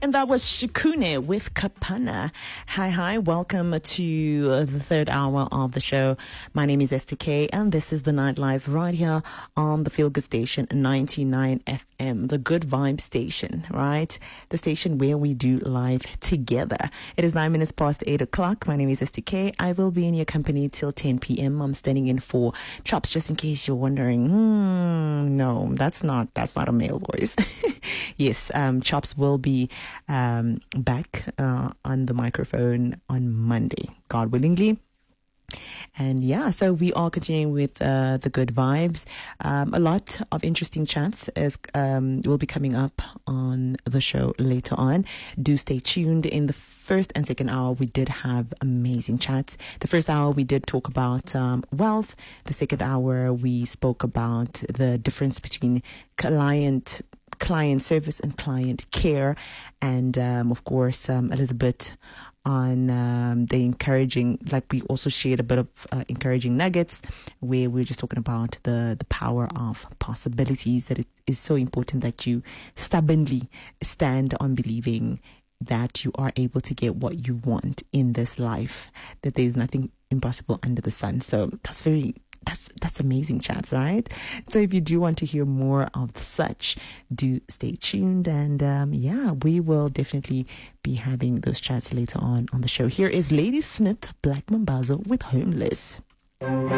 And that was Shikune with Kapana. Hi, welcome to the third hour of the show. My name is STK, and this is the Nightlife right here on the Feel Good Station 99 FM, the Good Vibe Station, right? The station where we do life together. It is 9 minutes past 8 o'clock. My name is STK. I will be in your company till 10 p.m. I'm standing in for Chops, just in case you're wondering. No, that's not a male voice. Yes, Chops will be back on the microphone on Monday, God willingly. And yeah, so we are continuing with the good vibes. A lot of interesting chats will be coming up on the show later on. Do stay tuned. In the first and second hour, we did have amazing chats. The first hour, we did talk about wealth. The second hour, we spoke about the difference between client service and client care, and of course a little bit on the encouraging, like we also shared a bit of encouraging nuggets where we're just talking about the power of possibilities, that it is so important that you stubbornly stand on believing that you are able to get what you want in this life, that there's nothing impossible under the sun. So that's amazing chats, right? So if you do want to hear more of such, do stay tuned. And yeah, we will definitely be having those chats later on the show. Here is Ladysmith, Black Mambazo with Homeless.